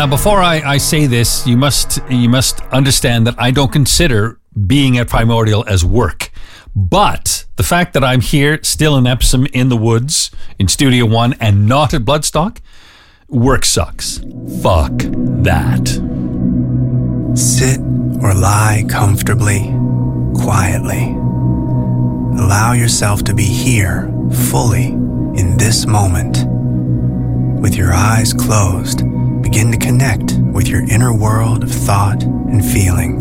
Now, before I say this, you must understand that I don't consider being at Primordial as work. But the fact that I'm here, still in Epsom, in the woods, in Studio One, and not at Bloodstock, work sucks. Fuck that. Sit or lie comfortably, quietly. Allow yourself to be here, fully, in this moment. With your eyes closed, begin to connect with your inner world of thought and feeling.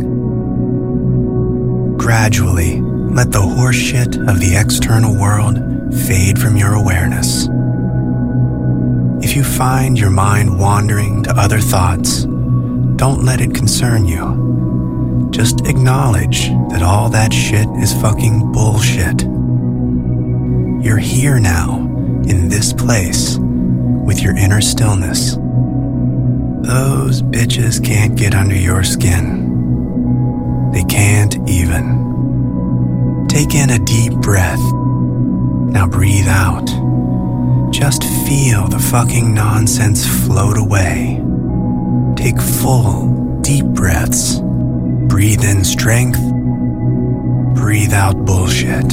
Gradually, let the horseshit of the external world fade from your awareness. If you find your mind wandering to other thoughts, don't let it concern you. Just acknowledge that all that shit is fucking bullshit. You're here now, in this place, with your inner stillness. Those bitches can't get under your skin. They can't even. Take in a deep breath. Now breathe out. Just feel the fucking nonsense float away. Take full, deep breaths. Breathe in strength. Breathe out bullshit.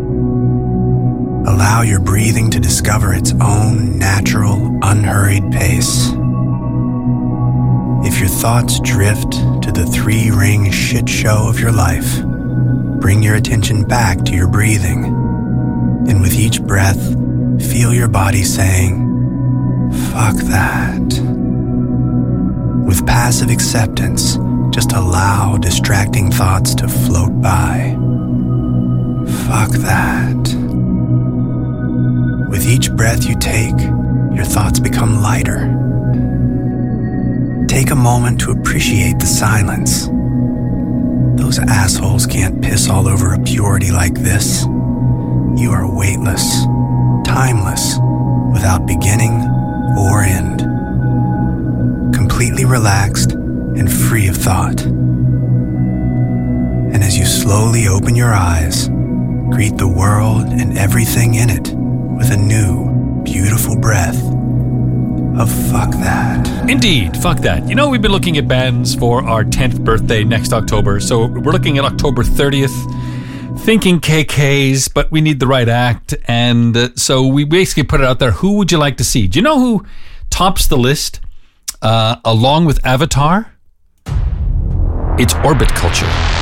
Allow your breathing to discover its own natural, unhurried pace. If your thoughts drift to the three-ring shit show of your life, bring your attention back to your breathing. And with each breath, feel your body saying, fuck that. With passive acceptance, just allow distracting thoughts to float by. Fuck that. With each breath you take, your thoughts become lighter. Take a moment to appreciate the silence. Those assholes can't piss all over a purity like this. You are weightless, timeless, without beginning or end. Completely relaxed and free of thought. And as you slowly open your eyes, greet the world and everything in it with a new, beautiful breath of fuck that. Indeed, fuck that. You know, we've been looking at bands for our 10th birthday next October, so we're looking at October 30th, thinking KKs, but we need the right act, and so we basically put it out there. Who would you like to see? Do you know who tops the list, along with Avatar? It's Orbit Culture.